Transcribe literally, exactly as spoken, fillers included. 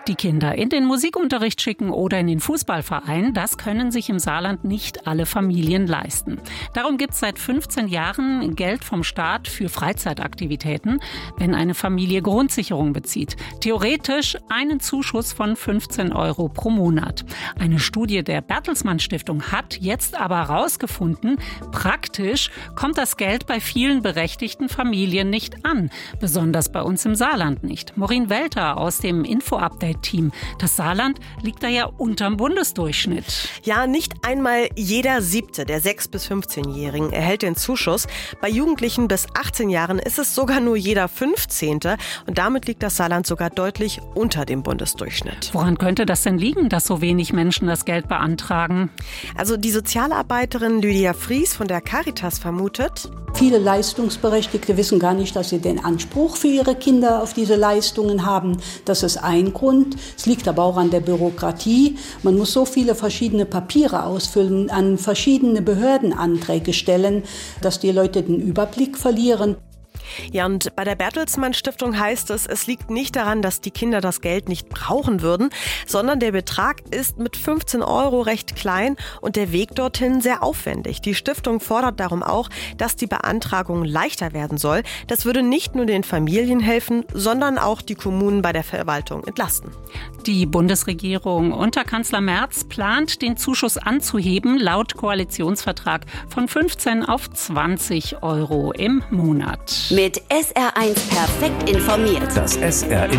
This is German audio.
Die Kinder in den Musikunterricht schicken oder in den Fußballverein, das können sich im Saarland nicht alle Familien leisten. Darum gibt es seit fünfzehn Jahren Geld vom Staat für Freizeitaktivitäten, wenn eine Familie Grundsicherung bezieht. Theoretisch einen Zuschuss von fünfzehn Euro pro Monat. Eine Studie der Bertelsmann Stiftung hat jetzt aber herausgefunden, praktisch kommt das Geld bei vielen berechtigten Familien nicht an. Besonders bei uns im Saarland nicht. Maureen Welter aus dem Info-Update-Team. Das Saarland liegt da ja unterm Bundesdurchschnitt. Ja, nicht einmal jeder Siebte der sechs- bis fünfzehnjährigen erhält den Zuschuss. Bei Jugendlichen bis achtzehn Jahren ist es sogar nur jeder fünfzehnte. Und damit liegt das Saarland sogar deutlich unter dem Bundesdurchschnitt. Woran könnte das denn liegen, dass so wenig Menschen das Geld beantragen? Also die Sozialarbeiterin Lydia Fries von der Caritas vermutet: Viele Leistungsberechtigte wissen gar nicht, dass sie den Anspruch für ihre Kinder auf diese Leistungen haben. Das ist ein Grund. Es liegt aber auch an der Bürokratie. Man muss so viele verschiedene Papiere ausfüllen, an verschiedene Behördenanträge stellen, dass die Leute den Überblick verlieren. Ja, und bei der Bertelsmann Stiftung heißt es, es liegt nicht daran, dass die Kinder das Geld nicht brauchen würden, sondern der Betrag ist mit fünfzehn Euro recht klein und der Weg dorthin sehr aufwendig. Die Stiftung fordert darum auch, dass die Beantragung leichter werden soll. Das würde nicht nur den Familien helfen, sondern auch die Kommunen bei der Verwaltung entlasten. Die Bundesregierung unter Kanzler Merz plant, den Zuschuss anzuheben, laut Koalitionsvertrag von fünfzehn auf zwanzig Euro im Monat. Mit S R eins perfekt informiert. Das S R